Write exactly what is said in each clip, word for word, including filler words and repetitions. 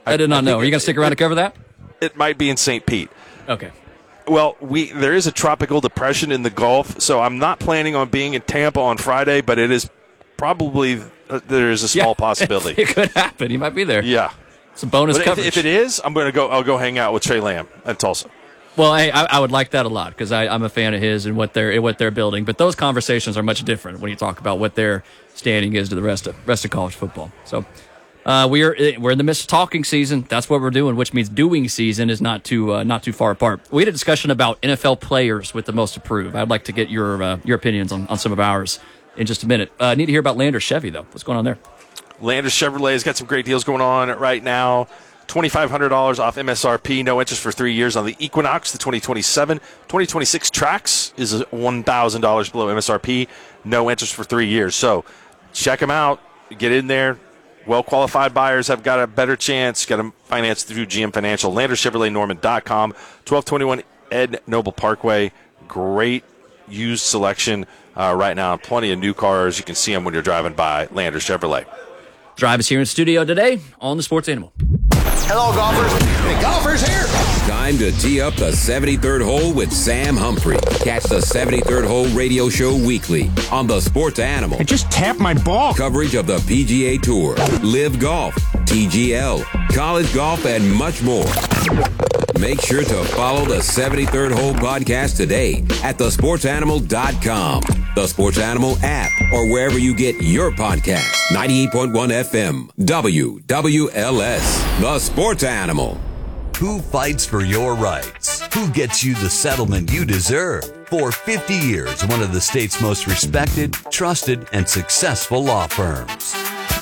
I, I did not I know. Are you going to stick around it, to cover that? It might be in Saint Pete. Okay. Well, we there is a tropical depression in the Gulf, so I'm not planning on being in Tampa on Friday, but it is probably uh, there is a small yeah, possibility. It could happen. You might be there. Yeah. It's a bonus but coverage. If, if it is, I'm going to go. I'll go hang out with Trey Lamb in Tulsa. Well, I, I would like that a lot because I'm a fan of his and what they're what they're building. But those conversations are much different when you talk about what their standing is to the rest of rest of college football. So uh, we are we're in the midst of talking season. That's what we're doing, which means doing season is not too uh, not too far apart. We had a discussion about N F L players with the most approved. I'd like to get your uh, your opinions on, on some of ours in just a minute. I uh, need to hear about Landers Chevy though. What's going on there? Landers Chevrolet has got some great deals going on right now. twenty-five hundred dollars off M S R P, no interest for three years on the Equinox, the twenty twenty-seven. twenty twenty-six Trax is one thousand dollars below M S R P, no interest for three years. So check them out. Get in there. Well-qualified buyers have got a better chance. Got them financed through G M Financial. Landers Chevrolet Norman dot com, twelve twenty-one Ed Noble Parkway. Great used selection uh, right now. Plenty of new cars. You can see them when you're driving by Landers Chevrolet. Drive is here in studio today on the Sports Animal. Hello, golfers. Hey, golfers here. Time to tee up the seventy-third hole with Sam Humphrey. Catch the seventy-third Hole radio show weekly on the Sports Animal. It just tapped my ball. Coverage of the P G A Tour, Live Golf, T G L, college golf, and much more. Make sure to follow the seventy-third Hole podcast today at the sports animal dot com, the Sports Animal app, or wherever you get your podcasts. ninety-eight point one F M, W W L S, the Sports Animal. Who fights for your rights? Who gets you the settlement you deserve? For fifty years, one of the state's most respected, trusted, and successful law firms.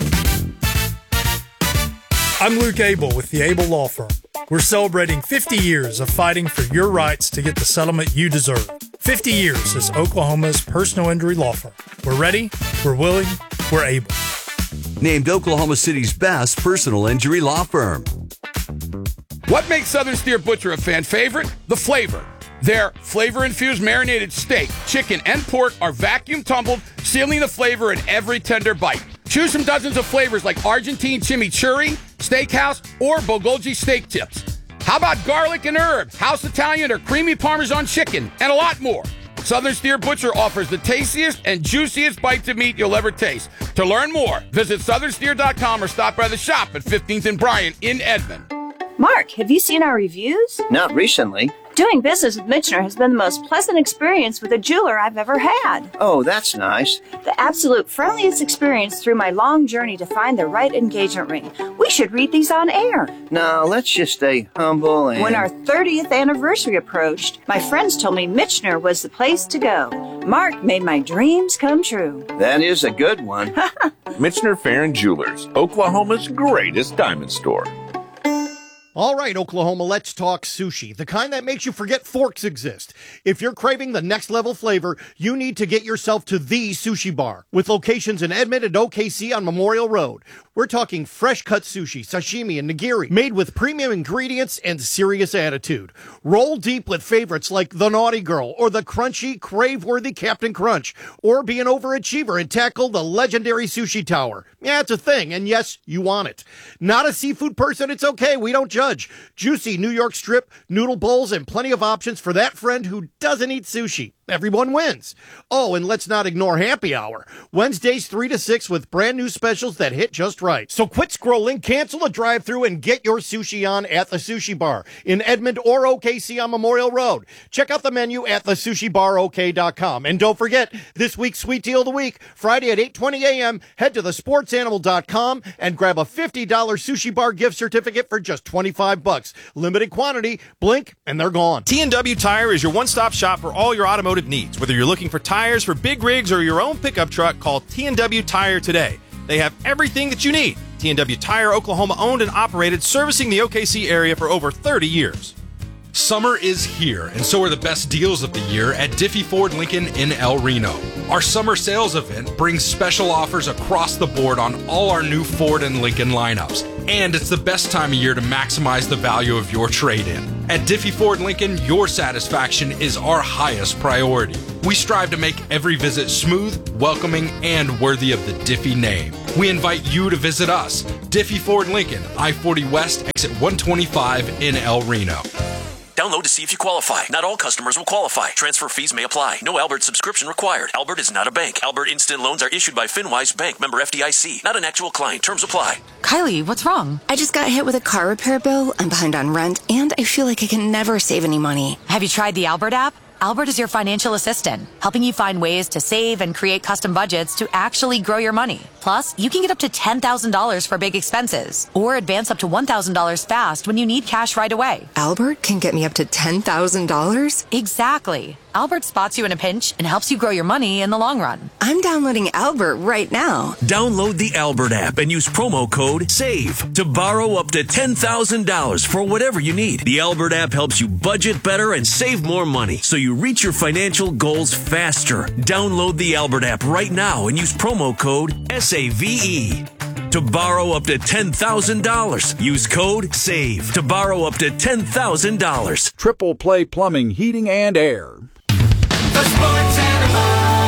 I'm Luke Abel with the Abel Law Firm. We're celebrating fifty years of fighting for your rights to get the settlement you deserve. fifty years as Oklahoma's personal injury law firm. We're ready, we're willing, we're able. Named Oklahoma City's best personal injury law firm. What makes Southern Steer Butcher a fan favorite? The flavor. Their flavor-infused marinated steak, chicken, and pork are vacuum tumbled, sealing the flavor in every tender bite. Choose from dozens of flavors like Argentine chimichurri, steakhouse, or Bulgogi steak tips. How about garlic and herb, house Italian, or creamy Parmesan chicken, and a lot more. Southern Steer Butcher offers the tastiest and juiciest bites of meat you'll ever taste. To learn more, visit southern steer dot com or stop by the shop at fifteenth and Bryant in Edmond. Mark, have you seen our reviews? Not recently. Doing business with Michener has been the most pleasant experience with a jeweler I've ever had. Oh, that's nice. The absolute friendliest experience through my long journey to find the right engagement ring. We should read these on air. No, let's just stay humble and... When our thirtieth anniversary approached, my friends told me Michener was the place to go. Mark made my dreams come true. That is a good one. Michener Farron Jewelers, Oklahoma's greatest diamond store. All right, Oklahoma, let's talk sushi, the kind that makes you forget forks exist. If you're craving the next level flavor, you need to get yourself to the Sushi Bar, with locations in Edmond and O K C on Memorial Road. We're talking fresh-cut sushi, sashimi, and nigiri, made with premium ingredients and serious attitude. Roll deep with favorites like the Naughty Girl or the crunchy, crave-worthy Captain Crunch, or be an overachiever and tackle the legendary Sushi Tower. Yeah, it's a thing, and yes, you want it. Not a seafood person? It's okay, we don't judge. Juicy New York strip, noodle bowls, and plenty of options for that friend who doesn't eat sushi. Everyone wins. Oh, and let's not ignore happy hour. Wednesdays three to six with brand new specials that hit just right. So quit scrolling, cancel the drive-thru, and get your sushi on at the Sushi Bar in Edmond or O K C on Memorial Road. Check out the menu at the sushi bar o k dot com. And don't forget, this week's Sweet Deal of the Week, Friday at eight twenty a.m., head to the sports animal dot com and grab a fifty dollars Sushi Bar gift certificate for just twenty-five bucks. Limited quantity, blink, and they're gone. T and W Tire is your one-stop shop for all your automotive needs. Whether you're looking for tires for big rigs or your own pickup truck, call T and W Tire today. They have everything that you need. T and W Tire, Oklahoma owned and operated, servicing the O K C area for over thirty years. Summer is here, and so are the best deals of the year at Diffie Ford Lincoln in El Reno. Our summer sales event brings special offers across the board on all our new Ford and Lincoln lineups. And it's the best time of year to maximize the value of your trade-in. At Diffie Ford Lincoln, your satisfaction is our highest priority. We strive to make every visit smooth, welcoming, and worthy of the Diffie name. We invite you to visit us, Diffie Ford Lincoln, I forty West, exit one twenty-five in El Reno. Download to see if you qualify. Not all customers will qualify. Transfer fees may apply. No Albert subscription required. Albert is not a bank. Albert Instant Loans are issued by FinWise Bank, member F D I C. Not an actual client. Terms apply. Kylie, what's wrong? I just got hit with a car repair bill. I'm behind on rent, and I feel like I can never save any money. Have you tried the Albert app? Albert is your financial assistant, helping you find ways to save and create custom budgets to actually grow your money. Plus, you can get up to ten thousand dollars for big expenses or advance up to one thousand dollars fast when you need cash right away. Albert can get me up to ten thousand dollars? Exactly. Albert spots you in a pinch and helps you grow your money in the long run. I'm downloading Albert right now. Download the Albert app and use promo code SAVE to borrow up to ten thousand dollars for whatever you need. The Albert app helps you budget better and save more money so you reach your financial goals faster. Download the Albert app right now and use promo code S A V E to borrow up to ten thousand dollars. Use code SAVE to borrow up to ten thousand dollars. Triple Play Plumbing, Heating, and Air. The Sports Animal.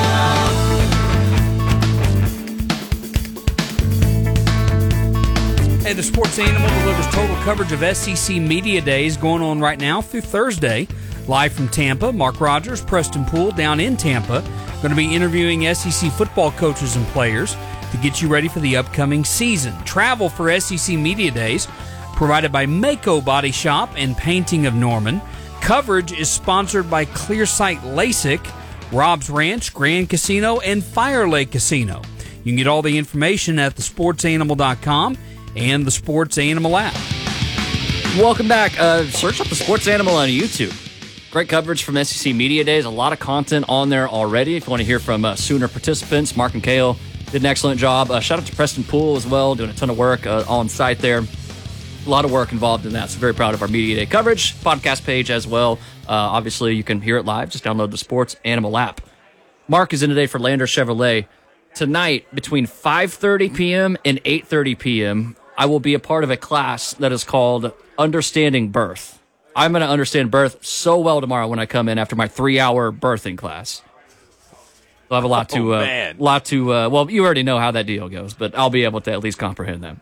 Hey, the Sports Animal delivers total coverage of S E C Media Days going on right now through Thursday. Live from Tampa, Mark Rogers, Preston Poole down in Tampa, going to be interviewing S E C football coaches and players to get you ready for the upcoming season. Travel for S E C Media Days provided by Mako Body Shop and Painting of Norman. Coverage is sponsored by Clearsight LASIK, Rob's Ranch, Grand Casino, and Fire Lake Casino. You can get all the information at the sports animal dot com and the Sports Animal app. Welcome back. Uh, search up the Sports Animal on YouTube. Great coverage from S E C Media Days. A lot of content on there already. If you want to hear from uh, Sooner participants, Mark and Kale did an excellent job. Uh, shout out to Preston Poole as well, doing a ton of work uh, on site there. A lot of work involved in that, so very proud of our Media Day coverage. Podcast page as well. Uh, obviously, you can hear it live. Just download the Sports Animal app. Mark is in today for Lander Chevrolet. Tonight, between five thirty p.m. and eight thirty p.m., I will be a part of a class that is called Understanding Birth. I'm going to understand birth so well tomorrow when I come in after my three-hour birthing class. So I have a lot to, oh, uh, man. lot to. Uh, well, you already know how that deal goes, but I'll be able to at least comprehend them.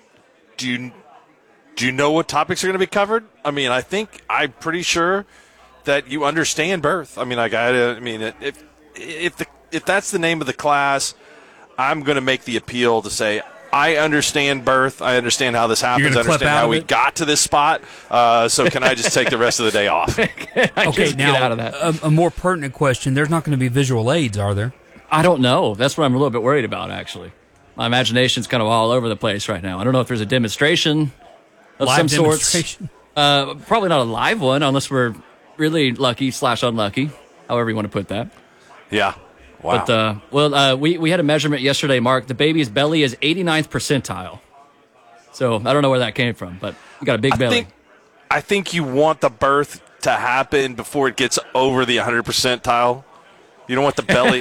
Do you do you know what topics are going to be covered? I mean, I think I'm pretty sure that you understand birth. I mean, I got. I mean, if if the if that's the name of the class, I'm going to make the appeal to say, I understand birth. I understand how this happens. I understand how we got to this spot. Uh, so can I just take the rest of the day off? Okay, now, get out of that. A, a more pertinent question. There's not going to be visual aids, are there? I don't know. That's what I'm a little bit worried about, actually. My imagination's kind of all over the place right now. I don't know if there's a demonstration of Live some demonstration? sorts. Uh, probably not a live one, unless we're really lucky slash unlucky, however you want to put that. Yeah. Wow. But, uh, well, uh, we, we had a measurement yesterday, Mark. The baby's belly is eighty-ninth percentile. So I don't know where that came from, but you got a big I belly. Think, I think you want the birth to happen before it gets over the one hundred percentile. You don't want the belly.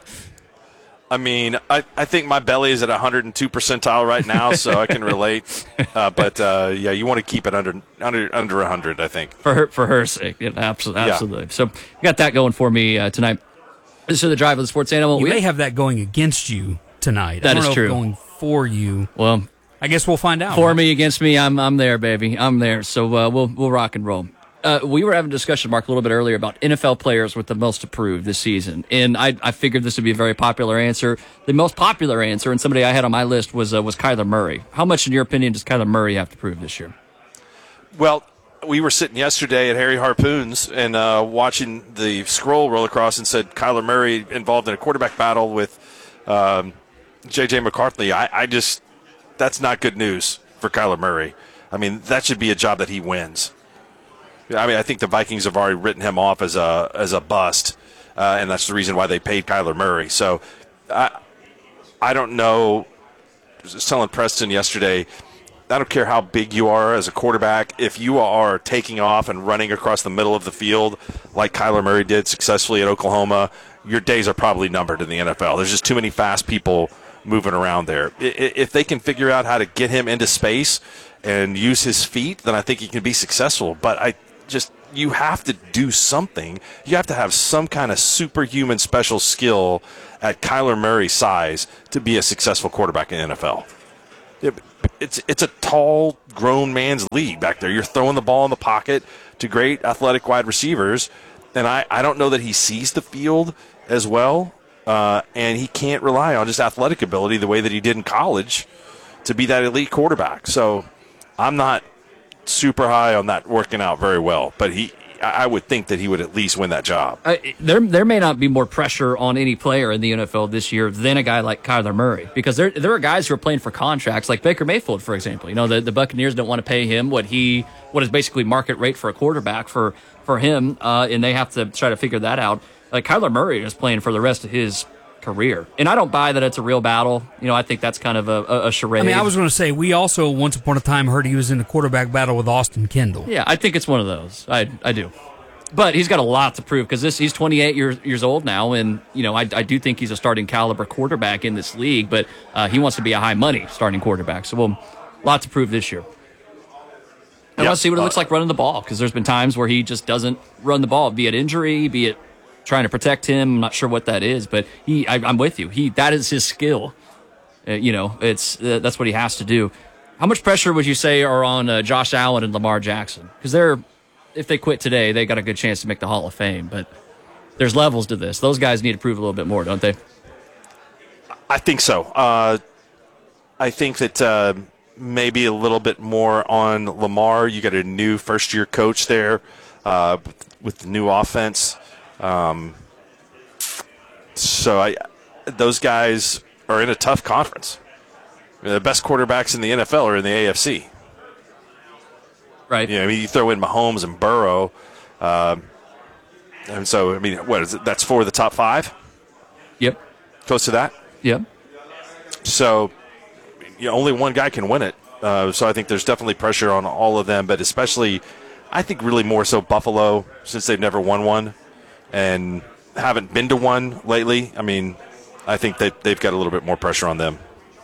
I mean, I, I think my belly is at one hundred two percentile right now, so I can relate. Uh, but, uh, yeah, you want to keep it under under under one hundred, I think. For her, for her sake. Yeah, absolutely. Yeah. absolutely. So we got that going for me uh, tonight. This is the drive of the Sports Animal. You we may have that going against you tonight. That I don't is know true. If going for you. Well, I guess we'll find out. For right? me, against me, I'm I'm there, baby. I'm there. So uh, we'll we'll rock and roll. Uh, we were having a discussion, Mark, a little bit earlier about N F L players with the most approved this season, and I I figured this would be a very popular answer. The most popular answer, and somebody I had on my list was uh, was Kyler Murray. How much, in your opinion, does Kyler Murray have to prove this year? Well, we were sitting yesterday at Harry Harpoon's and uh, watching the scroll roll across and said Kyler Murray involved in a quarterback battle with um, J J McCarthy. I, I just – that's not good news for Kyler Murray. I mean, that should be a job that he wins. I mean, I think the Vikings have already written him off as a as a bust, uh, and that's the reason why they paid Kyler Murray. So I, I don't know. I was telling Preston yesterday – I don't care how big you are as a quarterback. If you are taking off and running across the middle of the field like Kyler Murray did successfully at Oklahoma, your days are probably numbered in the N F L. There's just too many fast people moving around there. If they can figure out how to get him into space and use his feet, then I think he can be successful. But I just you have to do something. You have to have some kind of superhuman special skill at Kyler Murray's size to be a successful quarterback in the N F L. It, it's it's a tall, grown man's league back there. You're throwing the ball in the pocket to great athletic wide receivers, and I, I don't know that he sees the field as well, uh, and he can't rely on just athletic ability the way that he did in college to be that elite quarterback. So I'm not super high on that working out very well, but he, I would think that he would at least win that job. Uh, there, there may not be more pressure on any player in the N F L this year than a guy like Kyler Murray, because there, there are guys who are playing for contracts, like Baker Mayfield, for example. You know, the, the Buccaneers don't want to pay him what he, what is basically market rate for a quarterback for for him, uh, and they have to try to figure that out. Like Kyler Murray is playing for the rest of his career, and I don't buy that it's a real battle. You know, I think that's kind of a, a, a charade. I mean, I was going to say, we also once upon a time heard he was in a quarterback battle with Austin Kendall. Yeah, I think it's one of those. I I do. But he's got a lot to prove, because this he's twenty-eight years years old now, and you know I, I do think he's a starting caliber quarterback in this league, but uh, he wants to be a high money starting quarterback. So we'll a lot to prove this year. I Yep. want to see what it Uh, looks like running the ball, because there's been times where he just doesn't run the ball, be it injury, be it trying to protect him. I'm not sure what that is, but he I, I'm with you. He that is his skill. Uh, you know, it's uh, that's what he has to do. How much pressure would you say are on uh, Josh Allen and Lamar Jackson? Because they're if they quit today, they got a good chance to make the Hall of Fame. But there's levels to this. Those guys need to prove a little bit more, don't they? I think so. Uh, I think that uh, maybe a little bit more on Lamar. You got a new first-year coach there uh, with the new offense. Um, so I, those guys are in a tough conference. The best quarterbacks in the N F L are in the A F C. Right. Yeah, I mean, you throw in Mahomes and Burrow, um, and so I mean, what is it? That's four of the top five. Yep. Close to that. Yep. So, you know, only one guy can win it. Uh, so I think there's definitely pressure on all of them, but especially, I think really more so Buffalo, since they've never won one and haven't been to one lately. I mean, I think that they've got a little bit more pressure on them.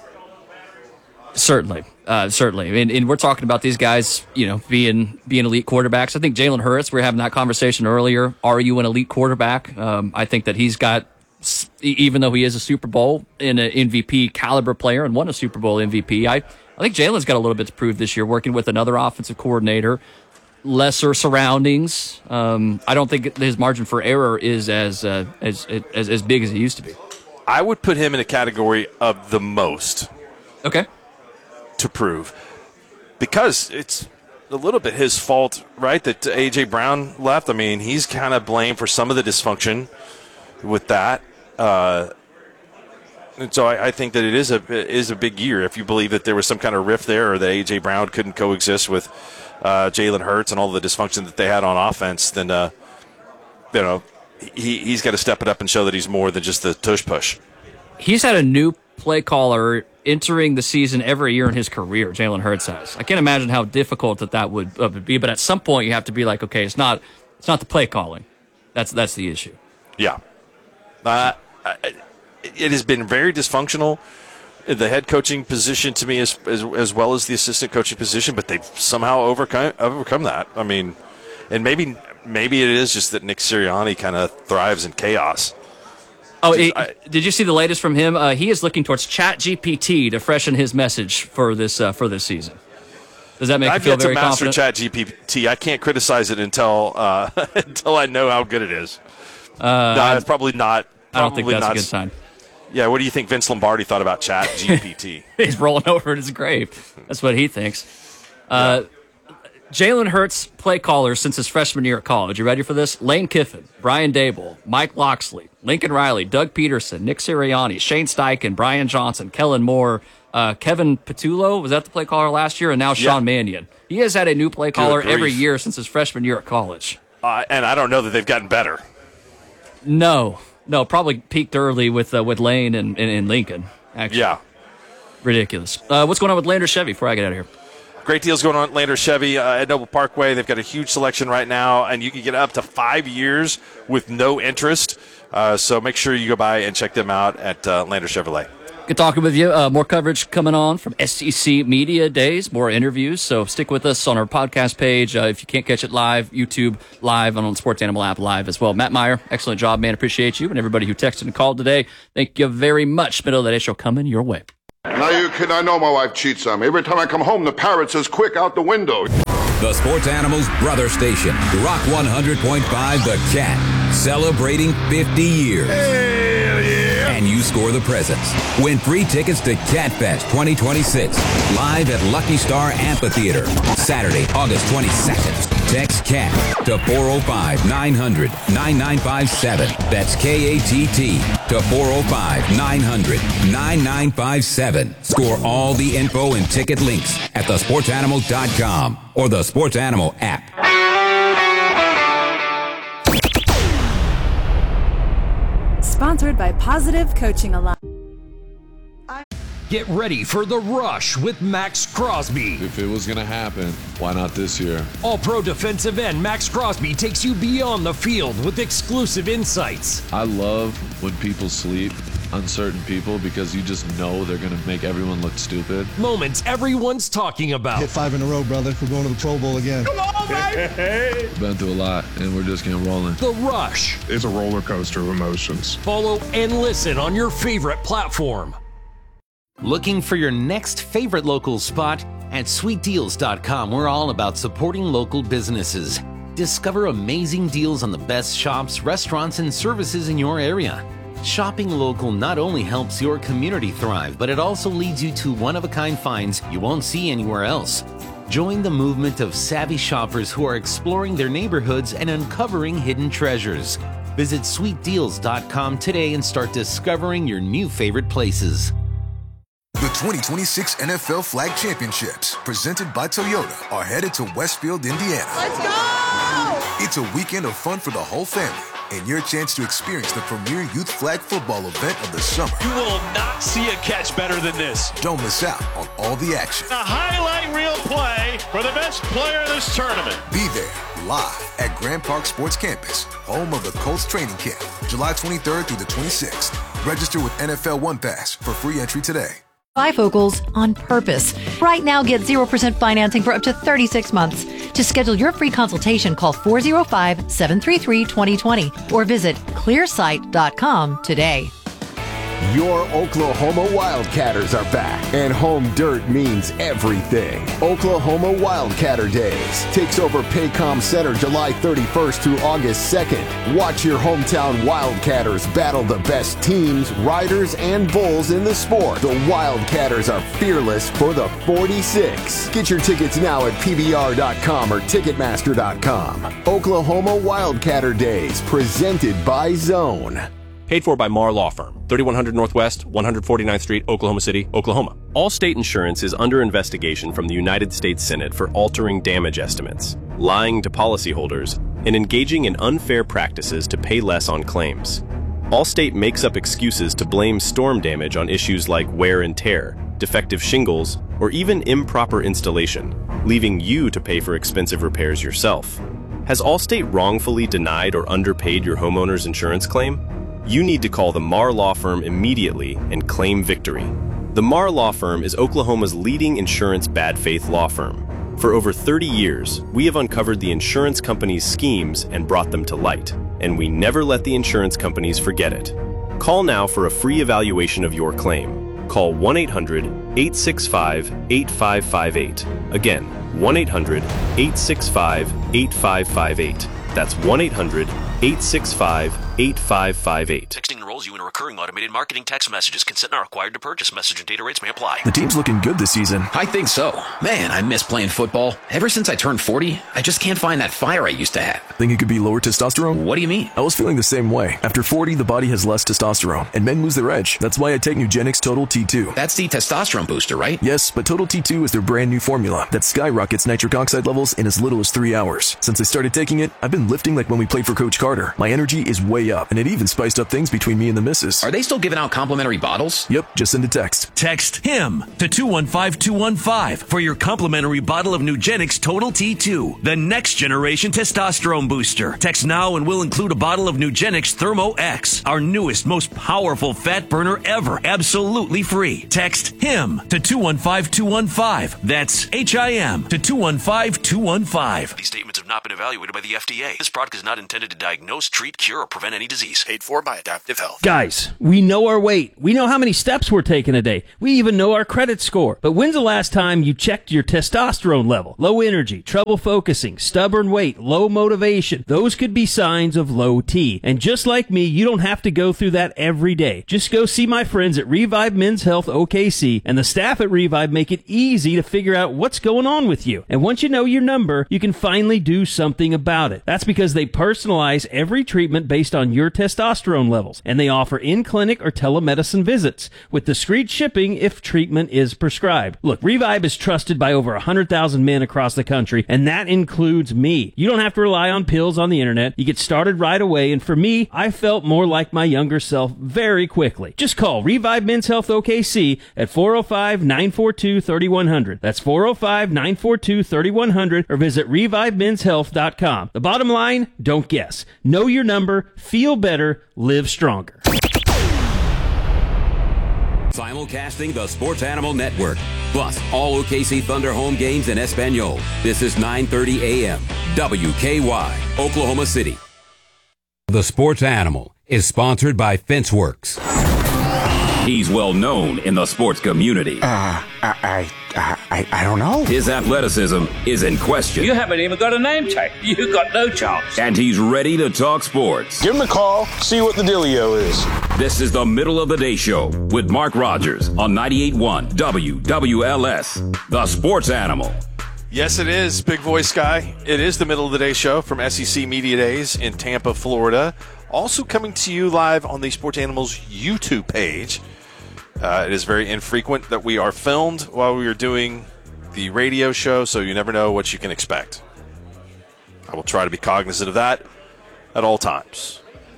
Certainly, uh, certainly, and, and we're talking about these guys, you know, being being elite quarterbacks. I think Jalen Hurts. We were having that conversation earlier. Are you an elite quarterback? Um, I think that he's got, even though he is a Super Bowl and an M V P caliber player and won a Super Bowl M V P. I I think Jalen's got a little bit to prove this year, working with another offensive coordinator, lesser surroundings. Um, I don't think his margin for error is as uh, as as as big as it used to be. I would put him in a category of the most. Okay. To prove, because it's a little bit his fault, right, that A J Brown left. I mean, he's kind of blamed for some of the dysfunction with that, uh, and so I, I think that it is a it is a big year if you believe that there was some kind of rift there, or that A J Brown couldn't coexist with uh, Jalen Hurts and all the dysfunction that they had on offense. Then uh, you know he he's got to step it up and show that he's more than just the tush push. He's had a new play caller entering the season every year in his career, Jalen Hurts has. I can't imagine how difficult that that would, uh, would be, but at some point you have to be like, okay, it's not it's not the play calling. That's that's the issue. Yeah. Uh, it has been very dysfunctional, the head coaching position to me as, as as well as the assistant coaching position, but they've somehow overcome overcome that. I mean, and maybe maybe it is just that Nick Sirianni kind of thrives in chaos. Oh, it, I, did you see the latest from him? Uh, he is looking towards Chat G P T to freshen his message for this uh, for this season. Does that make I've you feel yet very to master confident? Chat G P T. I can't criticize it until uh, until I know how good it is. Uh, no, it's probably not. I don't think probably that's not. a good sign. Yeah, what do you think Vince Lombardi thought about Chat G P T? He's rolling over in his grave. That's what he thinks. Uh, yeah. Jalen Hurts play callers since his freshman year at college. You ready for this? Lane Kiffin, Brian Dable, Mike Loxley, Lincoln Riley, Doug Peterson, Nick Sirianni, Shane Steichen, Brian Johnson, Kellen Moore, uh, Kevin Patullo, was that the play caller last year? And now Sean yeah. Mannion. He has had a new play caller every year since his freshman year at college. Uh, and I don't know that they've gotten better. No. No, probably peaked early with uh, with Lane and, and, and Lincoln, actually. Yeah. Ridiculous. Uh, what's going on with Landers Chevy before I get out of here? Great deals going on at Landers Chevy uh, at Noble Parkway. They've got a huge selection right now, and you can get up to five years with no interest. Uh, so make sure you go by and check them out at uh, Landers Chevrolet. Good talking with you. Uh, more coverage coming on from S E C Media Days, more interviews. So stick with us on our podcast page. Uh, if you can't catch it live, YouTube live, and on the Sports Animal app live as well. Matt Meyer, excellent job, man. Appreciate you. And everybody who texted and called today, thank you very much. Middle of the day show coming your way. Now you kid, I know my wife cheats on me. Every time I come home, the parrot says, quick, out the window. The Sports Animals brother station, Rock one hundred point five The Cat, celebrating fifty years. Hell yeah! And you score the presents. Win free tickets to Catfest twenty twenty-six, live at Lucky Star Amphitheater, Saturday, August twenty-second. Text CAT to four oh five, nine hundred, nine nine five seven. That's K A T T to four oh five, nine hundred, nine nine five seven. Score all the info and ticket links at the sports animals dot com or the Sports Animal app. Sponsored by Positive Coaching Alliance. Get ready for The Rush with Max Crosby. If it was going to happen, why not this year? All-pro defensive end Max Crosby takes you beyond the field with exclusive insights. I love when people sleep on certain people because you just know they're going to make everyone look stupid. Moments everyone's talking about. Hit five in a row, brother. We're going to the Pro Bowl again. Come on, baby! Been through a lot, and we're just getting rolling. The Rush. It's a roller coaster of emotions. Follow and listen on your favorite platform. Looking for your next favorite local spot? At sweet deals dot com, we're all about supporting local businesses. Discover amazing deals on the best shops, restaurants, and services in your area. Shopping local not only helps your community thrive, but it also leads you to one-of-a-kind finds you won't see anywhere else. Join the movement of savvy shoppers who are exploring their neighborhoods and uncovering hidden treasures. Visit sweet deals dot com today and start discovering your new favorite places. The twenty twenty-six N F L Flag Championships, presented by Toyota, are headed to Westfield, Indiana. Let's go! It's a weekend of fun for the whole family, and your chance to experience the premier youth flag football event of the summer. You will not see a catch better than this. Don't miss out on all the action. A highlight reel play for the best player in this tournament. Be there, live at Grand Park Sports Campus, home of the Colts training camp, July twenty-third through the twenty-sixth. Register with N F L One Pass for free entry today. Bifocals on purpose. Right now, get zero percent financing for up to thirty-six months. To schedule your free consultation, call four oh five, seven three three, two oh two oh or visit clearsight dot com today. Your Oklahoma Wildcatters are back, and home dirt means everything. Oklahoma Wildcatter Days takes over Paycom Center July thirty-first through August second. Watch your hometown Wildcatters battle the best teams, riders, and bulls in the sport. The Wildcatters are fearless for the forty-six. Get your tickets now at P B R dot com or Ticketmaster dot com. Oklahoma Wildcatter Days, presented by Zone. Paid for by Marr Law Firm, thirty-one hundred Northwest, one forty-ninth Street, Oklahoma City, Oklahoma. Allstate Insurance is under investigation from the United States Senate for altering damage estimates, lying to policyholders, and engaging in unfair practices to pay less on claims. Allstate makes up excuses to blame storm damage on issues like wear and tear, defective shingles, or even improper installation, leaving you to pay for expensive repairs yourself. Has Allstate wrongfully denied or underpaid your homeowner's insurance claim? You need to call the Marr Law Firm immediately and claim victory. The Marr Law Firm is Oklahoma's leading insurance bad faith law firm. For over thirty years, we have uncovered the insurance companies' schemes and brought them to light, and we never let the insurance companies forget it. Call now for a free evaluation of your claim. Call one eight hundred, eight six five, eight five five eight. Again, one eight hundred, eight six five, eight five five eight. That's one eight hundred, eight six five, eight five five eight. Texting enrolls you in a recurring automated marketing text messages. Consent not required to purchase. Message and data rates may apply. The team's looking good this season. I think so. Man, I miss playing football. Ever since I turned forty, I just can't find that fire I used to have. Think it could be lower testosterone? What do you mean? I was feeling the same way. After forty, the body has less testosterone, and men lose their edge. That's why I take Nugenix Total T two. That's the testosterone booster, right? Yes, but Total T two is their brand new formula that skyrockets nitric oxide levels in as little as three hours. Since I started taking it, I've been lifting like when we played for Coach Carter. My energy is way way up, and it even spiced up things between me and the missus. Are they still giving out complimentary bottles? Yep, just send a text. Text HIM to two one five two one five for your complimentary bottle of Nugenix Total T two, the next generation testosterone booster. Text now and we'll include a bottle of Nugenix Thermo X, our newest, most powerful fat burner ever, absolutely free. Text HIM to two one five two one five. That's H I M to two one five two one five. These statements have not been evaluated by the F D A. This product is not intended to diagnose, treat, cure, or prevent any disease. Paid for by Adaptive Health. Guys, we know our weight. We know how many steps we're taking a day. We even know our credit score. But when's the last time you checked your testosterone level? Low energy, trouble focusing, stubborn weight, low motivation. Those could be signs of low T. And just like me, you don't have to go through that every day. Just go see my friends at Revive Men's Health O K C, and the staff at Revive make it easy to figure out what's going on with you. And once you know your number, you can finally do something about it. That's because they personalize every treatment based on your testosterone levels, and they offer in-clinic or telemedicine visits with discreet shipping if treatment is prescribed. Look, Revive is trusted by over one hundred thousand men across the country, and that includes me. You don't have to rely on pills on the internet. You get started right away, and for me, I felt more like my younger self very quickly. Just call Revive Men's Health O K C at four oh five, nine four two, three one zero zero. That's four oh five, nine four two, three one zero zero, or visit revive men's health dot com. The bottom line, don't guess. Know your number, feel better, live stronger. Simulcasting the Sports Animal Network, plus all O K C Thunder home games in Espanol. This is nine thirty a.m. W K Y, Oklahoma City. The Sports Animal is sponsored by FenceWorks. He's well known in the sports community. Uh, I, I, I, I don't know. His athleticism is in question. You haven't even got a name tag. You got no chance. And he's ready to talk sports. Give him a call, see what the dealio is. This is the Middle of the Day Show with Mark Rogers on ninety-eight point one W W L S, the Sports Animal. Yes, it is, Big Voice Guy. It is the Middle of the Day Show from S E C Media Days in Tampa, Florida. Also coming to you live on the Sports Animals YouTube page. Uh, it is very infrequent that we are filmed while we are doing the radio show, so you never know what you can expect. I will try to be cognizant of that at all times.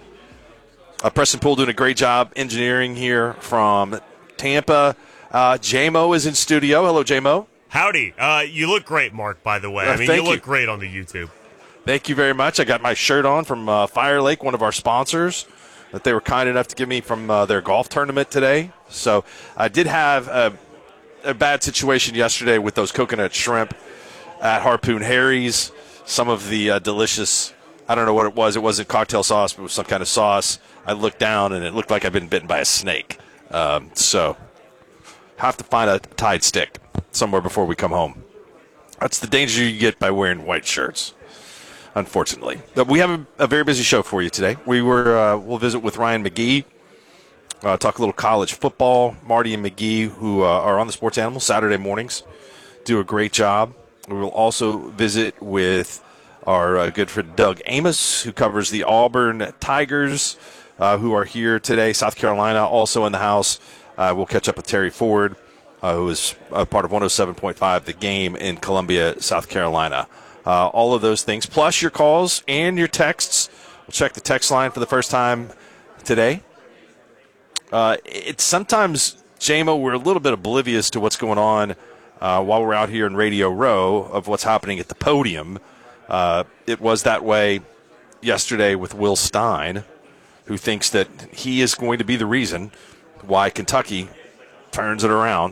Uh, Preston Poole doing a great job engineering here from Tampa. Uh, J-Mo is in studio. Hello, J-Mo. Howdy. Uh, you look great, Mark, by the way. Uh, I mean, you you look you. great on the YouTube. Thank you very much. I got my shirt on from uh, Fire Lake, one of our sponsors, that they were kind enough to give me from uh, their golf tournament today. So I did have a, a bad situation yesterday with those coconut shrimp at Harpoon Harry's. Some of the uh, delicious, I don't know what it was. It wasn't cocktail sauce, but it was some kind of sauce. I looked down, and it looked like I'd been bitten by a snake. Um, so have to find a Tide stick somewhere before we come home. That's the danger you get by wearing white shirts, unfortunately. But we have a, a very busy show for you today. We were uh, we'll visit with Ryan McGee, uh, talk a little college football. Marty and McGee, who uh, are on the Sports Animal Saturday mornings, do a great job. We will also visit with our uh, good friend Doug Amos, who covers the Auburn Tigers, uh, who are here today. South Carolina also in the house. Uh, we'll catch up with Terry Ford, uh, who is a part of one oh seven point five The Game in Columbia, South Carolina. Uh, all of those things, plus your calls and your texts. We'll check the text line for the first time today. Uh, it's sometimes, J-Mo, we're a little bit oblivious to what's going on uh, while we're out here in Radio Row of what's happening at the podium. Uh, it was that way yesterday with Will Stein, who thinks that he is going to be the reason why Kentucky turns it around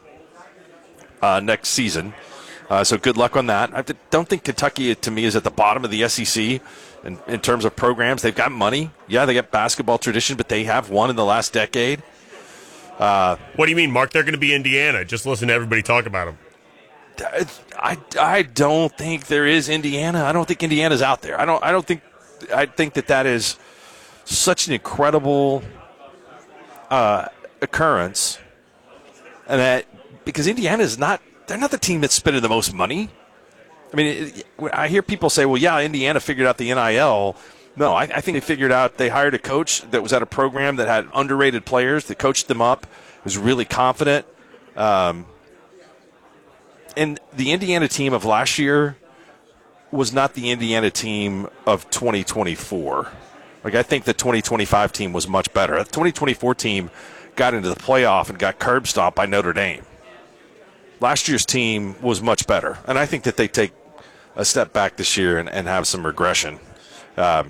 uh, next season. Uh, so good luck on that. I don't think Kentucky, to me, is at the bottom of the S E C in, in terms of programs. They've got money. Yeah, they got basketball tradition, but they have won in the last decade. Uh, what do you mean, Mark? They're going to be Indiana. Just listen to everybody talk about them. I, I don't think there is Indiana. I don't think Indiana's out there. I don't. I don't think. I think that that is such an incredible uh, occurrence, and that because Indiana is not. They're not the team that's spending the most money. I mean, it, I hear people say, well, yeah, Indiana figured out the N I L. No, I, I think they figured out they hired a coach that was at a program that had underrated players, that coached them up, was really confident. Um, and the Indiana team of last year was not the Indiana team of twenty twenty-four. Like, I think the twenty twenty-five team was much better. The twenty twenty-four team got into the playoff and got curb stomped by Notre Dame. Last year's team was much better, and I think that they take a step back this year and, and have some regression. Um,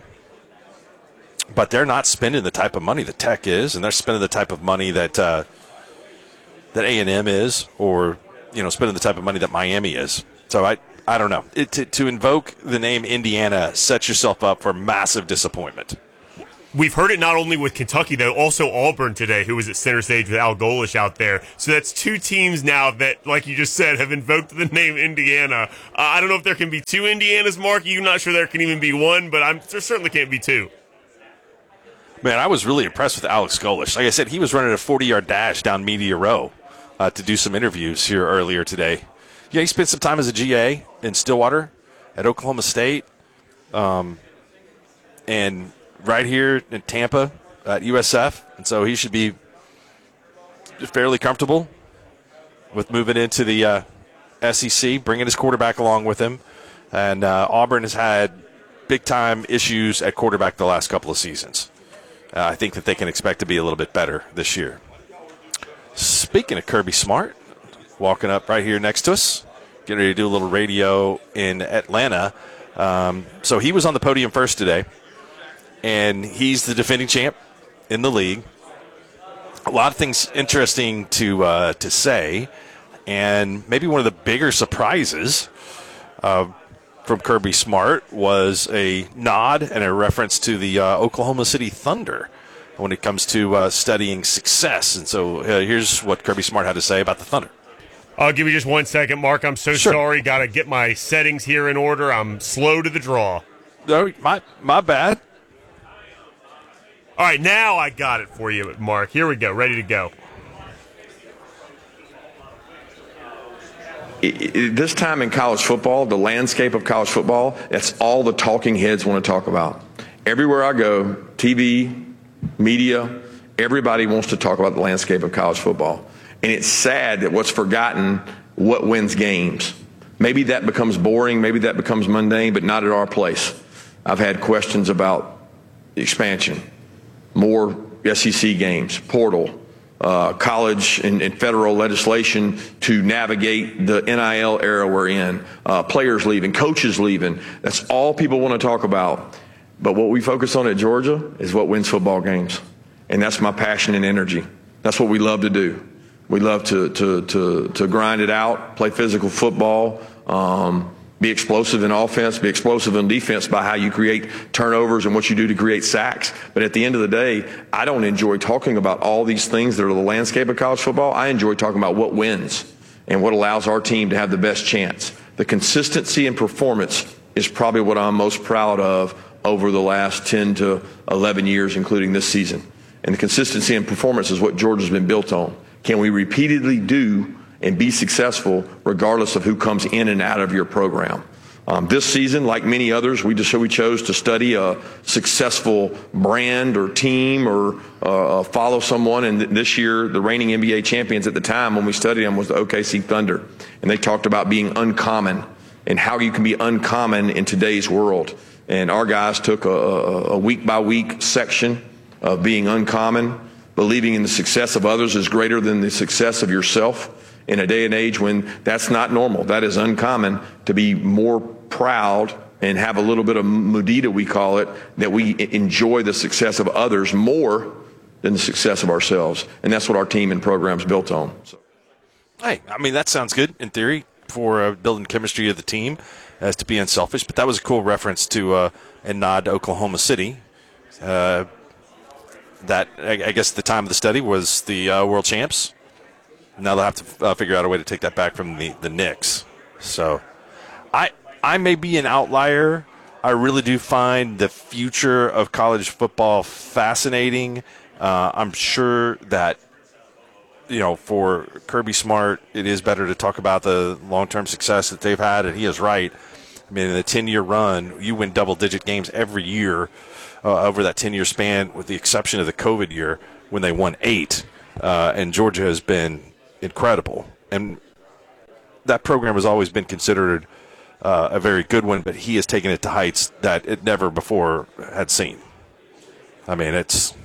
but they're not spending the type of money that Tech is, and they're spending the type of money that uh, that A and M is, or you know, spending the type of money that Miami is. So I. I don't know. It, to, to invoke the name Indiana sets yourself up for massive disappointment. We've heard it not only with Kentucky, though, also Auburn today, who was at center stage with Al Golish out there. So that's two teams now that, like you just said, have invoked the name Indiana. Uh, I don't know if there can be two Indianas, Mark. You're not sure there can even be one, but I'm, there certainly can't be two. Man, I was really impressed with Alex Golish. Like I said, he was running a forty-yard dash down Media Row uh, to do some interviews here earlier today. Yeah, he spent some time as a G A in Stillwater at Oklahoma State, um, and right here in Tampa at U S F. And so he should be fairly comfortable with moving into the uh, S E C, bringing his quarterback along with him. And uh, Auburn has had big-time issues at quarterback the last couple of seasons. Uh, I think that they can expect to be a little bit better this year. Speaking of Kirby Smart, walking up right here next to us, getting ready to do a little radio in Atlanta. Um, so he was on the podium first today, and he's the defending champ in the league. A lot of things interesting to uh, to say, and maybe one of the bigger surprises uh, from Kirby Smart was a nod and a reference to the uh, Oklahoma City Thunder when it comes to uh, studying success. And so uh, here's what Kirby Smart had to say about the Thunder. Uh, give me just one second, Mark. I'm so Sure. sorry. Got to get my settings here in order. I'm slow to the draw. No, my my bad. All right, now I got it for you, Mark. Here we go. Ready to go. This time in college football, the landscape of college football, that's all the talking heads want to talk about. Everywhere I go, T V, media, everybody wants to talk about the landscape of college football. And it's sad that what's forgotten, what wins games. Maybe that becomes boring, maybe that becomes mundane, but not at our place. I've had questions about expansion, more S E C games, portal, uh, college and, and federal legislation to navigate the N I L era we're in, uh, players leaving, coaches leaving. That's all people want to talk about. But what we focus on at Georgia is what wins football games. And that's my passion and energy. That's what we love to do. We love to to to to grind it out, play physical football, um, be explosive in offense, be explosive in defense by how you create turnovers and what you do to create sacks. But at the end of the day, I don't enjoy talking about all these things that are the landscape of college football. I enjoy talking about what wins and what allows our team to have the best chance. The consistency and performance is probably what I'm most proud of over the last ten to eleven years, including this season. And the consistency and performance is what Georgia's been built on. Can we repeatedly do and be successful regardless of who comes in and out of your program? Um, this season, like many others, we just we chose to study a successful brand or team or uh, follow someone. And th- this year, the reigning N B A champions at the time when we studied them was the O K C Thunder. And they talked about being uncommon and how you can be uncommon in today's world. And our guys took a, a, a week-by-week section of being uncommon. Believing in the success of others is greater than the success of yourself in a day and age when that's not normal. That is uncommon to be more proud and have a little bit of mudita, we call it, that we enjoy the success of others more than the success of ourselves. And that's what our team and program's built on. So. Hey, I mean, that sounds good in theory for uh, building chemistry of the team as to be unselfish, but that was a cool reference to uh, and nod to Oklahoma City. Uh, That, I guess, the time of the study was the uh, world champs. Now they'll have to uh, figure out a way to take that back from the, the Knicks. So I I may be an outlier. I really do find the future of college football fascinating. Uh, I'm sure that, you know, for Kirby Smart, it is better to talk about the long-term success that they've had, and he is right. I mean, in a ten-year run, you win double-digit games every year. Uh, over that ten-year span, with the exception of the COVID year when they won eight. Uh, and Georgia has been incredible. And that program has always been considered uh, a very good one, but he has taken it to heights that it never before had seen. I mean, it's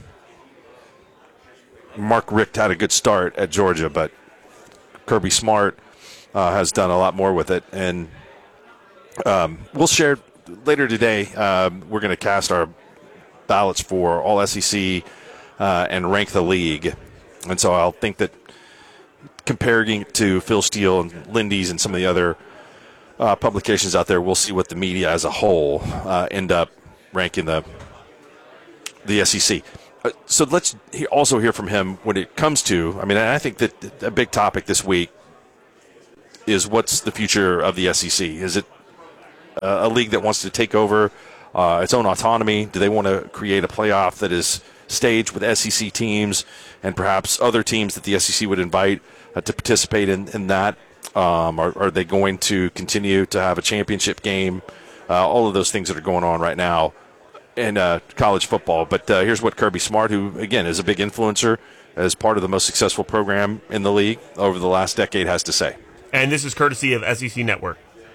Mark Richt had a good start at Georgia, but Kirby Smart uh, has done a lot more with it. And um, we'll share later today. Um, we're going to cast our ballots for all S E C uh, and rank the league. And so I'll think that comparing it to Phil Steele and Lindy's and some of the other uh, publications out there, we'll see what the media as a whole uh, end up ranking the the S E C. Uh, so let's he- also hear from him when it comes to, I mean, I think that a big topic this week is what's the future of the S E C? Is it uh, a league that wants to take over uh, its own autonomy? Do they want to create a playoff that is staged with S E C teams and perhaps other teams that the S E C would invite uh, to participate in, in that? Um, are, are they going to continue to have a championship game? Uh, all of those things that are going on right now in uh, college football. But uh, here's what Kirby Smart, who, again, is a big influencer as part of the most successful program in the league over the last decade, has to say. And this is courtesy of S E C Network.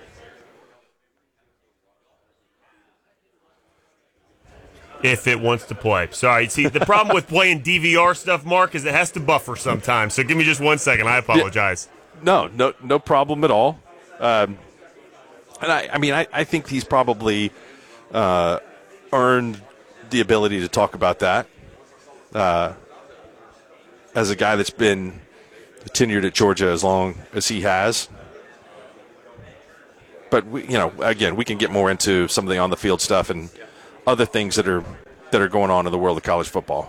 If it wants to play. Sorry. See, the problem with playing D V R stuff, Mark, is it has to buffer sometimes. So give me just one second. I apologize. Yeah, no, no, no problem at all. Um, and I, I mean, I, I think he's probably uh, earned the ability to talk about that uh, as a guy that's been tenured at Georgia as long as he has. But we, you know, again, we can get more into some of the on-the-field stuff and other things that are that are going on in the world of college football.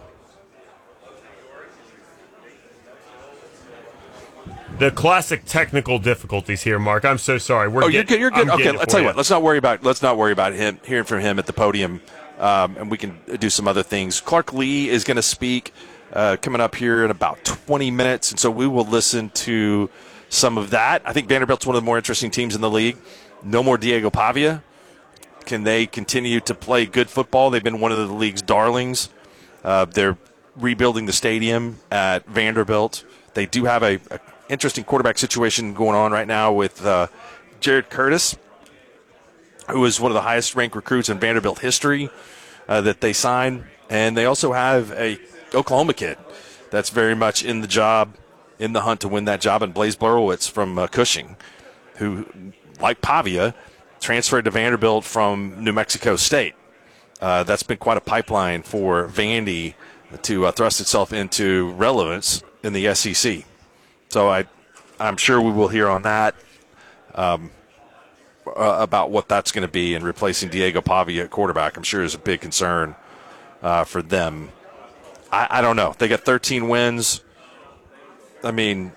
The classic technical difficulties here, Mark. I'm so sorry. We're oh, getting, you're good. You're good. I'm Okay, let's tell you what. Let's not worry about. Let's not worry about him hearing from him at the podium, um, and we can do some other things. Clark Lee is going to speak uh, coming up here in about twenty minutes, and so we will listen to some of that. I think Vanderbilt's one of the more interesting teams in the league. No more Diego Pavia. Can they continue to play good football? They've been one of the league's darlings. Uh, they're rebuilding the stadium at Vanderbilt. They do have a, a interesting quarterback situation going on right now with uh, Jared Curtis, who is one of the highest-ranked recruits in Vanderbilt history uh, that they signed. And they also have a Oklahoma kid that's very much in the job, in the hunt to win that job, and Blaise Blurowitz from uh, Cushing, who, like Pavia, transferred to Vanderbilt from New Mexico State. Uh, that's been quite a pipeline for Vandy to uh, thrust itself into relevance in the S E C. So I, I'm sure we will hear on that um, uh, about what that's going to be, and replacing Diego Pavia at quarterback, I'm sure is a big concern uh, for them. I, I don't know. They got thirteen wins. I mean,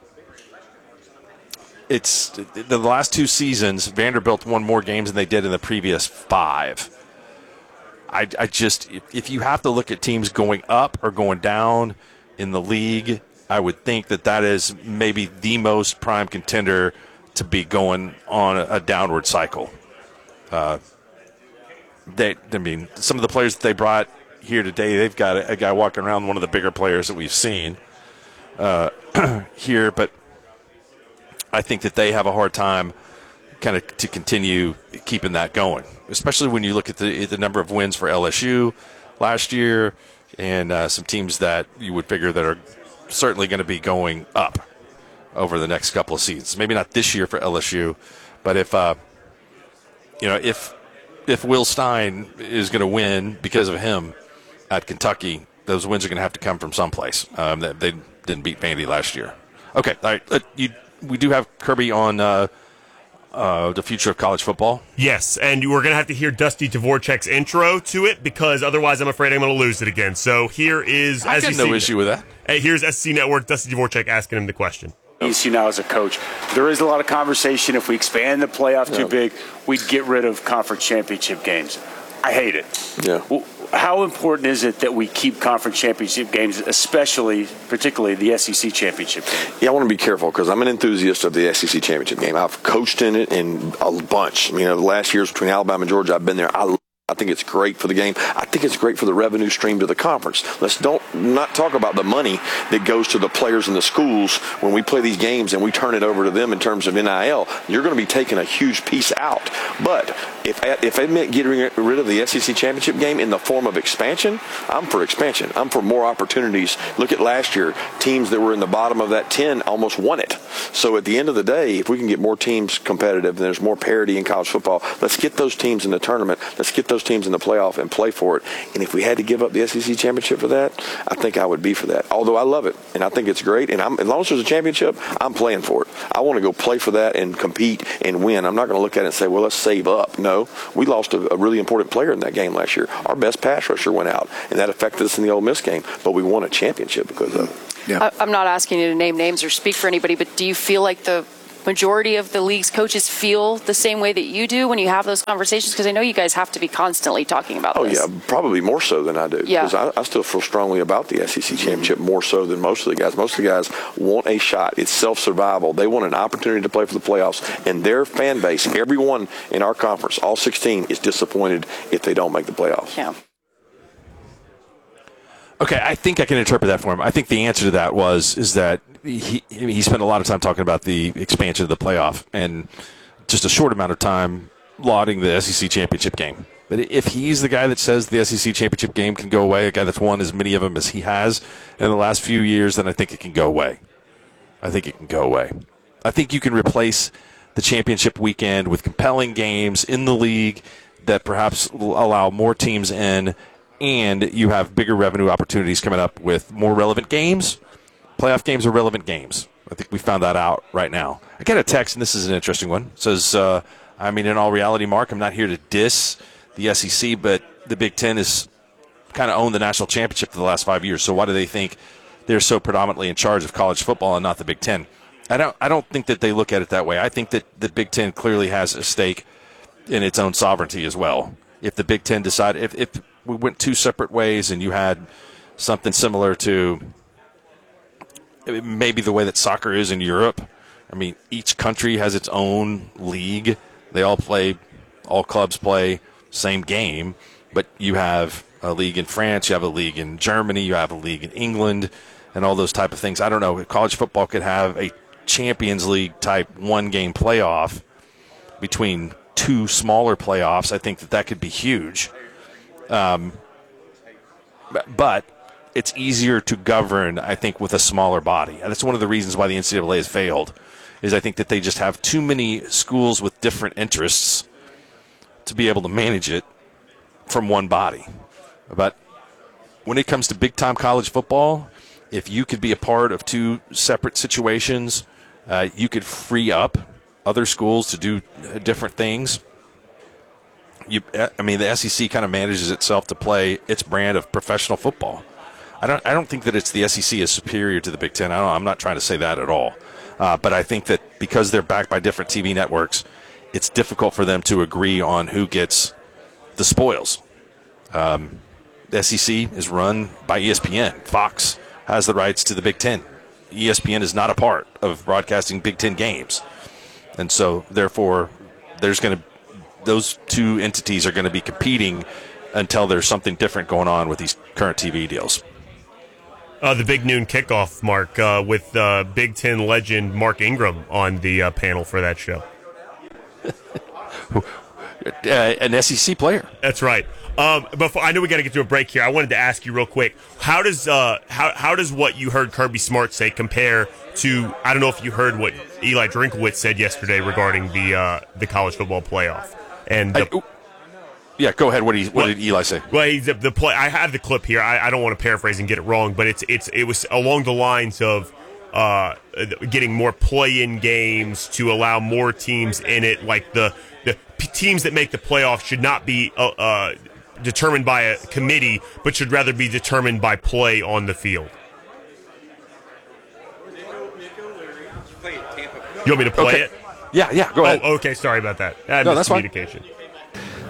it's the last two seasons, Vanderbilt won more games than they did in the previous five. I, I just, if you have to look at teams going up or going down in the league, I would think that that is maybe the most prime contender to be going on a, a downward cycle. Uh, they, I mean, some of the players that they brought here today, they've got a, a guy walking around, one of the bigger players that we've seen uh, here, but I think that they have a hard time kind of to continue keeping that going, especially when you look at the the number of wins for L S U last year and uh, some teams that you would figure that are certainly going to be going up over the next couple of seasons. Maybe not this year for L S U, but if uh, you know if if Will Stein is going to win because of him at Kentucky, those wins are going to have to come from someplace. Um, they, they didn't beat Vandy last year. Okay, all right. Uh, you, we do have Kirby on uh, uh, the future of college football. Yes, and we're going to have to hear Dusty Dvorak's intro to it, because otherwise I'm afraid I'm going to lose it again. So here is I got no issue with that. Hey, here's S E C Network, Dusty Dvorak asking him the question. You see now as a coach, there is a lot of conversation. If we expand the playoff Yeah. too big, we'd get rid of conference championship games. I hate it. Yeah. Well, how important is it that we keep conference championship games, especially, particularly the S E C championship game? Yeah, I want to be careful because I'm an enthusiast of the S E C championship game. I've coached in it in a bunch. You know, the last years between Alabama and Georgia, I've been there. I I think it's great for the game. I think it's great for the revenue stream to the conference. Let's don't not talk about the money that goes to the players in the schools when we play these games and we turn it over to them in terms of N I L. You're going to be taking a huge piece out. But if if it meant getting rid of the S E C championship game in the form of expansion, I'm for expansion. I'm for more opportunities. Look at last year. Teams that were in the bottom of that ten almost won it. So at the end of the day, if we can get more teams competitive and there's more parity in college football, let's get those teams in the tournament. Let's get those teams in the playoff and play for it. And if we had to give up the S E C championship for that, I think I would be for that. Although I love it and I think it's great, and I'm, as long as there's a championship, I'm playing for it. I want to go play for that and compete and win. I'm not going to look at it and say, well, let's save up. No, we lost a, a really important player in that game last year. Our best pass rusher went out, and that affected us in the Ole Miss game, but we won a championship because of it. Yeah. I'm not asking you to name names or speak for anybody, but do you feel like the majority of the league's coaches feel the same way that you do when you have those conversations? Because I know you guys have to be constantly talking about oh, this. Oh, yeah, probably more so than I do. Yeah. Because I, I still feel strongly about the S E C championship more so than most of the guys. Most of the guys want a shot. It's self-survival. They want an opportunity to play for the playoffs. And their fan base, everyone in our conference, all sixteen, is disappointed if they don't make the playoffs. Yeah. Okay, I think I can interpret that for him. I think the answer to that was is that he he spent a lot of time talking about the expansion of the playoff and just a short amount of time lauding the S E C championship game. But if he's the guy that says the S E C championship game can go away, a guy that's won as many of them as he has in the last few years, then I think it can go away. I think it can go away. I think you can replace the championship weekend with compelling games in the league that perhaps will allow more teams in, and you have bigger revenue opportunities coming up with more relevant games. Playoff games are relevant games. I think we found that out right now. I get a text, and this is an interesting one. It says, uh, I mean, in all reality, Mark, I'm not here to diss the S E C, but the Big Ten has kind of owned the national championship for the last five years. So why do they think they're so predominantly in charge of college football and not the Big Ten? I don't I don't think that they look at it that way. I think that the Big Ten clearly has a stake in its own sovereignty as well. If the Big Ten decided, if, if we went two separate ways and you had something similar to maybe the way that soccer is in Europe, I mean, each country has its own league. They all play, all clubs play same game, but you have a league in France, you have a league in Germany, you have a league in England, and all those type of things. I don't know. College football could have a Champions League type one-game playoff between two smaller playoffs. I think that that could be huge. Um, but it's easier to govern, I think, with a smaller body. And that's one of the reasons why the N C double A has failed, is I think that they just have too many schools with different interests to be able to manage it from one body. But when it comes to big-time college football, if you could be a part of two separate situations, uh, you could free up other schools to do different things. You, I mean, the S E C kind of manages itself to play its brand of professional football. I don't. I don't think that it's the S E C is superior to the Big Ten. I don't, I'm not trying to say that at all. Uh, but I think that because they're backed by different T V networks, it's difficult for them to agree on who gets the spoils. Um, the S E C is run by E S P N. Fox has the rights to the Big Ten. E S P N is not a part of broadcasting Big Ten games, and so therefore, there's going to those two entities are going to be competing until there's something different going on with these current T V deals. Uh, the Big Noon Kickoff, Mark, uh, with uh, Big Ten legend Mark Ingram on the uh, panel for that show. uh, an S E C player. That's right. Um, before I know we got to get to a break here, I wanted to ask you real quick: how does uh, how how does what you heard Kirby Smart say compare to? I don't know if you heard what Eli Drinkowitz said yesterday regarding the uh, the college football playoff. And the, I, yeah, go ahead. What did he, what well, did Eli say? Well, he's the, the play. I have the clip here. I, I don't want to paraphrase and get it wrong, but it's it's it was along the lines of uh, getting more play-in games to allow more teams in it. Like the the p- teams that make the playoffs should not be uh, uh, determined by a committee, but should rather be determined by play on the field. You want me to play okay. it? Yeah, yeah, go ahead. Oh, okay, sorry about that. I no, that's communication. fine.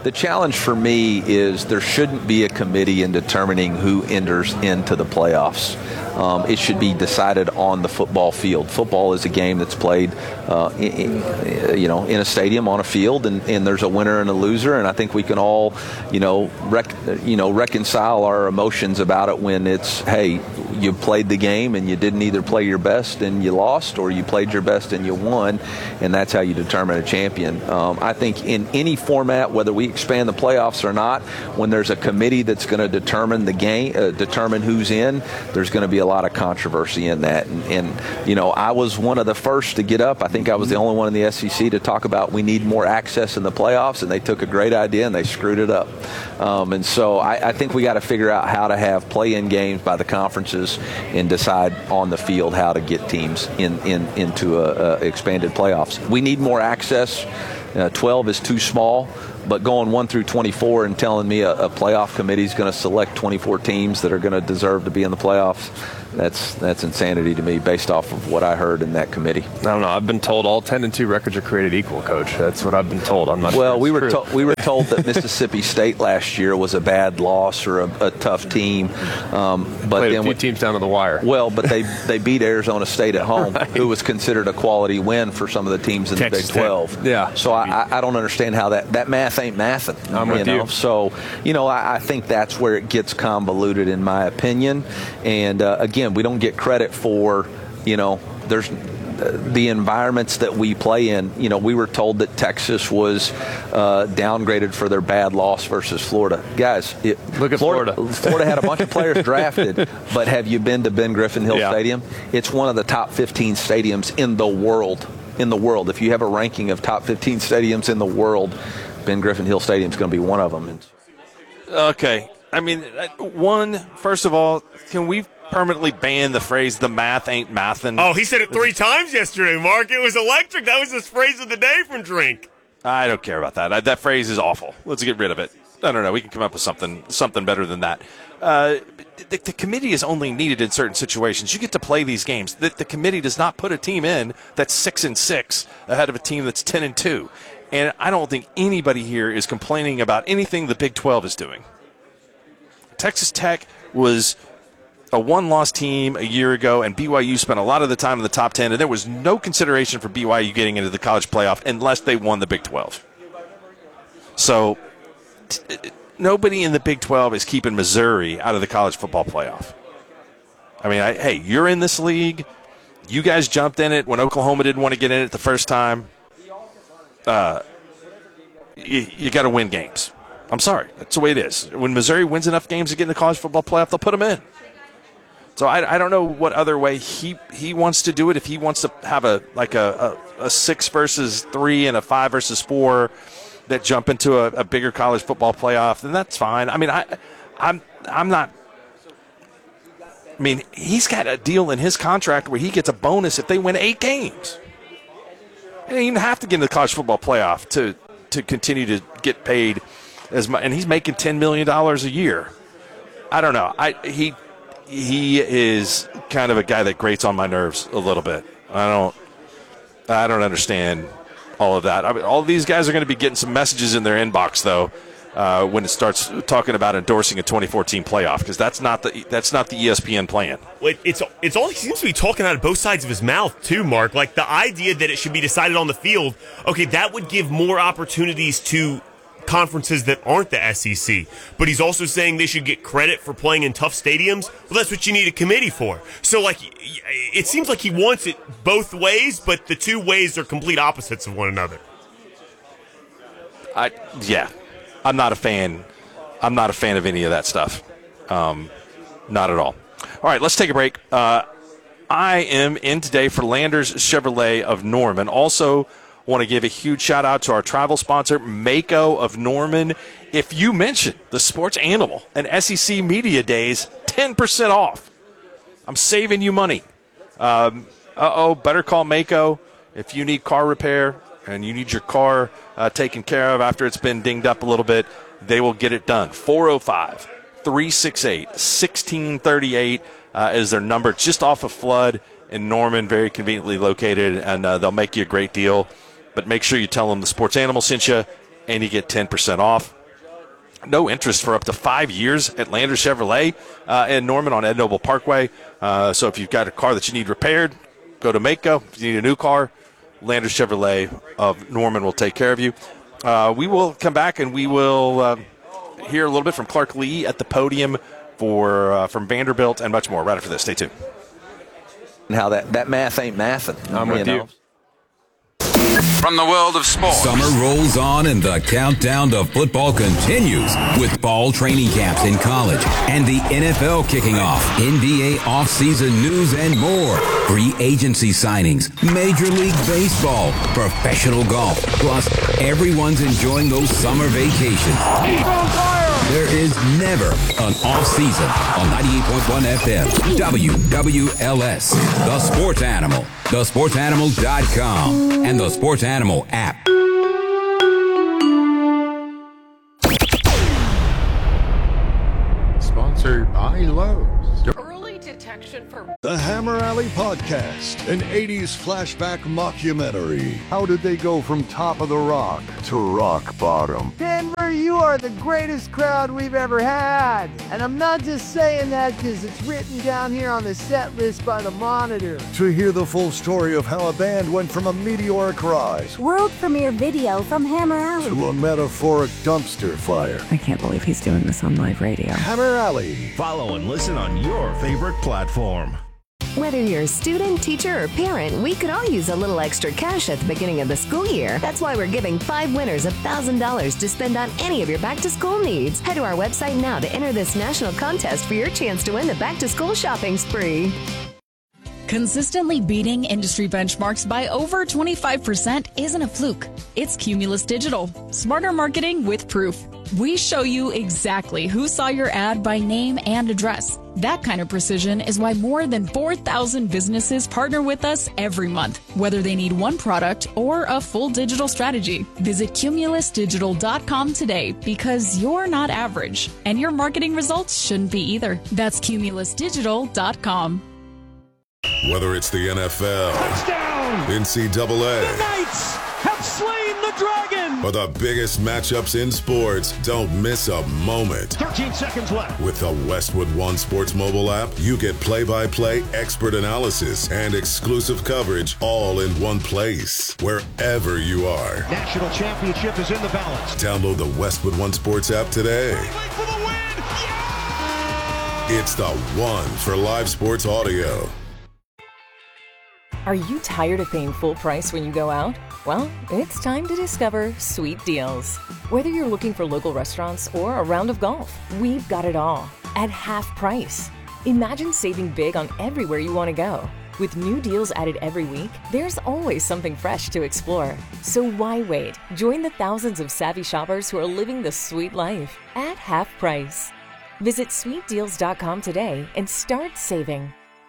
The challenge for me is there shouldn't be a committee in determining who enters into the playoffs. Um, it should be decided on the football field. Football is a game that's played, uh, in, in, you know, in a stadium on a field, and, and there's a winner and a loser. And I think we can all, you know, rec- you know, reconcile our emotions about it when it's, hey, you played the game and you didn't either play your best and you lost, or you played your best and you won, and that's how you determine a champion. Um, I think in any format, whether we expand the playoffs or not, when there's a committee that's going to determine the game, uh, determine who's in, there's going to be a lot of controversy in that. And, and, you know, I was one of the first to get up. I think I was the only one in the S E C to talk about we need more access in the playoffs, and they took a great idea and they screwed it up. Um, and so I, I think we got to figure out how to have play-in games by the conferences and decide on the field how to get teams in, in into a, a expanded playoffs. We need more access. Uh, twelve is too small, but going one through twenty-four and telling me a, a playoff committee is going to select twenty-four teams that are going to deserve to be in the playoffs, that's that's insanity to me based off of what I heard in that committee. I don't know. I've been told all ten and two records are created equal, Coach. That's what I've been told. I'm not well, sure we were to- to- we were told that Mississippi State last year was a bad loss or a, a tough team, um, but Played then a few when, teams down to the wire. Well, but they they beat Arizona State at home, Right. who was considered a quality win for some of the teams in Texas the Big twelve. Tech. Yeah. So I, I I don't understand how that that math ain't mathing. I'm you with know? you. So you know I, I think that's where it gets convoluted in my opinion. And uh, again, we don't get credit for you know there's. the environments that we play in. You know, we were told that Texas was uh, downgraded for their bad loss versus Florida. Guys, it, look at Florida. Florida. Florida had a bunch of players drafted, but have you been to Ben Griffin Hill Yeah. Stadium? It's one of the top fifteen stadiums in the world. In the world, if you have a ranking of top fifteen stadiums in the world, Ben Griffin Hill Stadium is going to be one of them. Okay. I mean, one, first of all, can we permanently ban the phrase "the math ain't mathin'"? Oh, he said it three times yesterday, Mark. It was electric. That was his phrase of the day from Drink. I don't care about that. I, that phrase is awful. Let's get rid of it. I don't know. We can come up with something something better than that. Uh, the, the committee is only needed in certain situations. You get to play these games. The, the committee does not put a team in that's six and six ahead of a team that's ten and two. And I don't think anybody here is complaining about anything the Big twelve is doing. Texas Tech was a one-loss team a year ago, and B Y U spent a lot of the time in the top ten, and there was no consideration for B Y U getting into the college playoff unless they won the Big twelve. So t- nobody in the Big twelve is keeping Missouri out of the college football playoff. I mean, I, hey, you're in this league. You guys jumped in it when Oklahoma didn't want to get in it the first time. Uh, you you got to win games. I'm sorry. That's the way it is. When Missouri wins enough games to get in the college football playoff, they'll put them in. So I, I don't know what other way he, he wants to do it. If he wants to have a like a, a, a six versus three and a five versus four that jump into a, a bigger college football playoff, then that's fine. I mean, I I'm I'm not. I mean, he's got a deal in his contract where he gets a bonus if they win eight games. He didn't even have to get into the college football playoff to to continue to get paid as much, and he's making ten million dollars a year. I don't know. I he he is kind of a guy that grates on my nerves a little bit. I don't I don't understand all of that. I mean, all of these guys are going to be getting some messages in their inbox though uh, when it starts talking about endorsing a twenty fourteen playoff, because that's not the that's not the E S P N plan. Well, it's it's all he seems to be talking out of both sides of his mouth too, Mark. Like the idea that it should be decided on the field. Okay, that would give more opportunities to conferences that aren't the S E C, but he's also saying they should get credit for playing in tough stadiums. Well, that's what you need a committee for. So, like, it seems like he wants it both ways, but the two ways are complete opposites of one another. I yeah, I'm not a fan. I'm not a fan of any of that stuff. Um, not at all. All right, let's take a break. Uh, I am in today for Landers Chevrolet of Norman. Also, want to give a huge shout out to our travel sponsor, Mako of Norman. If you mention the Sports Animal and S E C Media Days, ten percent off. I'm saving you money. Um, uh-oh, better call Mako if you need car repair and you need your car uh, taken care of after it's been dinged up a little bit. They will get it done. four oh five, three six eight, one six three eight uh, is their number, just off of Flood in Norman, very conveniently located, and uh, they'll make you a great deal. But make sure you tell them the Sports Animal sent you and you get ten percent off. No interest for up to five years at Landers Chevrolet uh, in Norman on Ed Noble Parkway. Uh, so if you've got a car that you need repaired, go to Mako. If you need a new car, Landers Chevrolet of Norman will take care of you. Uh, we will come back and we will uh, hear a little bit from Clark Lee at the podium for uh, from Vanderbilt and much more right after this. Stay tuned. And how that, that math ain't mathing. I'm with you. From the world of sports. Summer rolls on and the countdown to football continues with fall training camps in college and the N F L kicking off. N B A offseason news and more. Free agency signings, Major League Baseball, professional golf. Plus, everyone's enjoying those summer vacations. There is never an off season on ninety-eight point one F M. W W L S, The Sports Animal, the sports animal dot com, and the Sports Animal app. Sponsored by Lowe's. Early detection for The Hammer Alley Podcast, an eighties flashback mockumentary. How did they go from top of the rock to rock bottom? Denver, you are the greatest crowd we've ever had. And I'm not just saying that because it's written down here on the set list by the Monitor. To hear the full story of how a band went from a meteoric rise World premiere video from Hammer Alley to a metaphoric dumpster fire. I can't believe he's doing this on live radio. Hammer Alley. Follow and listen on your favorite platform. Whether you're a student, teacher, or parent, we could all use a little extra cash at the beginning of the school year. That's why we're giving five winners one thousand dollars to spend on any of your back-to-school needs. Head to our website now to enter this national contest for your chance to win the back-to-school shopping spree. Consistently beating industry benchmarks by over twenty-five percent isn't a fluke. It's Cumulus Digital. Smarter marketing with proof. We show you exactly who saw your ad by name and address. That kind of precision is why more than four thousand businesses partner with us every month, whether they need one product or a full digital strategy. Visit cumulus digital dot com today because you're not average, and your marketing results shouldn't be either. That's cumulus digital dot com. Whether it's the N F L, touchdown, N C double A, the Knights have slain the dragon, or the biggest matchups in sports, don't miss a moment. thirteen seconds left. With the Westwood One Sports mobile app, you get play-by-play expert analysis and exclusive coverage all in one place, wherever you are. National championship is in the balance. Download the Westwood One Sports app today. For the win. Yeah! It's the one for live sports audio. Are you tired of paying full price when you go out? Well, it's time to discover Sweet Deals. Whether you're looking for local restaurants or a round of golf, we've got it all at half price. Imagine saving big on everywhere you want to go. With new deals added every week, there's always something fresh to explore. So why wait? Join the thousands of savvy shoppers who are living the sweet life at half price. Visit sweet deals dot com today and start saving.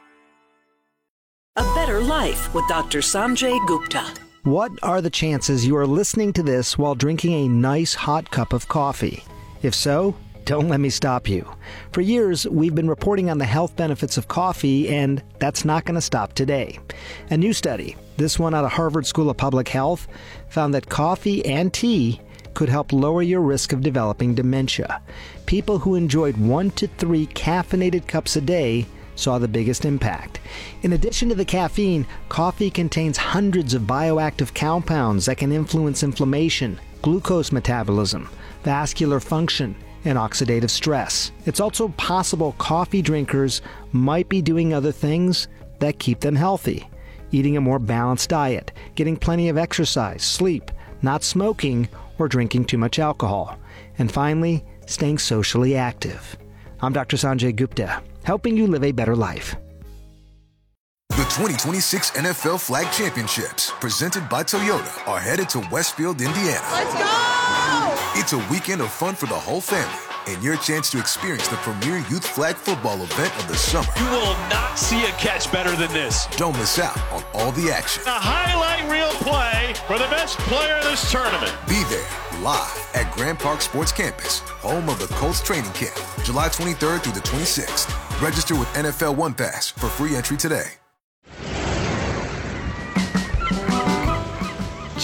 A Better Life with Doctor Sanjay Gupta. What are the chances you are listening to this while drinking a nice hot cup of coffee? If so, don't let me stop you. For years, we've been reporting on the health benefits of coffee, and that's not going to stop today. A new study, this one out of Harvard School of Public Health, found that coffee and tea could help lower your risk of developing dementia. People who enjoyed one to three caffeinated cups a day saw the biggest impact. In addition to the caffeine, coffee contains hundreds of bioactive compounds that can influence inflammation, glucose metabolism, vascular function, and oxidative stress. It's also possible coffee drinkers might be doing other things that keep them healthy. Eating a more balanced diet, getting plenty of exercise, sleep, not smoking, or drinking too much alcohol. And finally, staying socially active. I'm Doctor Sanjay Gupta, helping you live a better life. The twenty twenty-six N F L Flag Championships, presented by Toyota, are headed to Westfield, Indiana. Let's go! It's a weekend of fun for the whole family and your chance to experience the premier youth flag football event of the summer. You will not see a catch better than this. Don't miss out on all the action. A highlight reel play for the best player in this tournament. Be there live at Grand Park Sports Campus, home of the Colts training camp, July twenty-third through the twenty-sixth. Register with N F L One Pass for free entry today.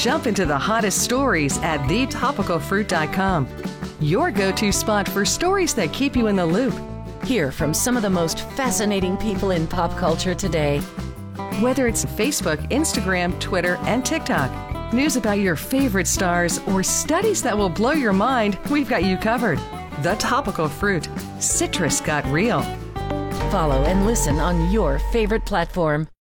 Jump into the hottest stories at the topical fruit dot com. Your go-to spot for stories that keep you in the loop. Hear from some of the most fascinating people in pop culture today. Whether it's Facebook, Instagram, Twitter, and TikTok, news about your favorite stars, or studies that will blow your mind, we've got you covered. The Topical Fruit. Citrus got real. Follow and listen on your favorite platform.